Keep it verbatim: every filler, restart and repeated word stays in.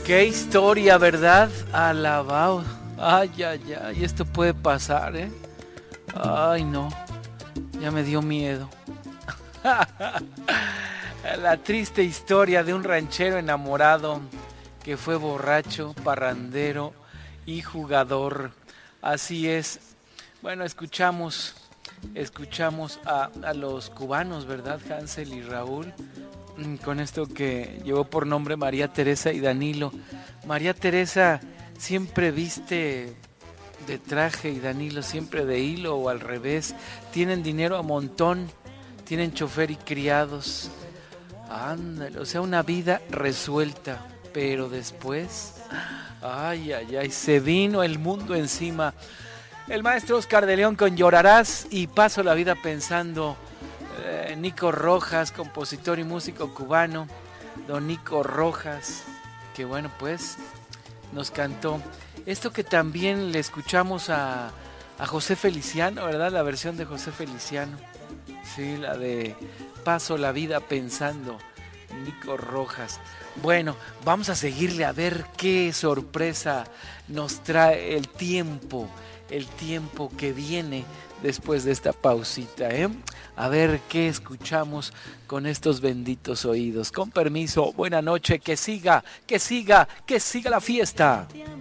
Qué historia, ¿verdad? Alabao. Ay, ay, ay, esto puede pasar, ¿eh? Ay, no, ya me dio miedo. La triste historia de un ranchero enamorado que fue borracho, parrandero y jugador. Así es. Bueno, escuchamos, escuchamos a, a los cubanos, ¿verdad? Hansel y Raúl, con esto que llevó por nombre María Teresa y Danilo. María Teresa siempre viste de traje y Danilo siempre de hilo o al revés. Tienen dinero a montón, tienen chofer y criados. Ándale, o sea, una vida resuelta, pero después, ay, ay, ay, se vino el mundo encima. El maestro Oscar de León con Llorarás y Paso la vida pensando. eh, Nico Rojas, compositor y músico cubano, don Nico Rojas, que bueno, pues nos cantó esto que también le escuchamos a, a José Feliciano, ¿verdad? La versión de José Feliciano, sí, la de Paso la vida pensando, Nico Rojas. Bueno, vamos a seguirle a ver qué sorpresa nos trae el tiempo, el tiempo que viene después de esta pausita, ¿eh? A ver qué escuchamos con estos benditos oídos. Con permiso, buena noche, que siga, que siga, que siga la fiesta.